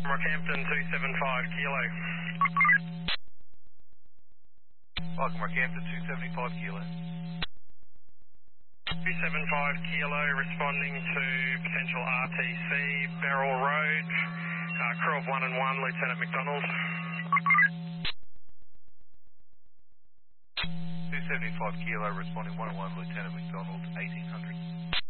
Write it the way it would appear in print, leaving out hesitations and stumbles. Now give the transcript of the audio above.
Rockhampton 275 kilo. Welcome, Rockhampton 275 kilo. 275 kilo responding to potential RTC, Beryl Road, crew of 1 and 1, Lieutenant McDonald. 275 kilo responding 1 and 1, Lieutenant McDonald, 1800.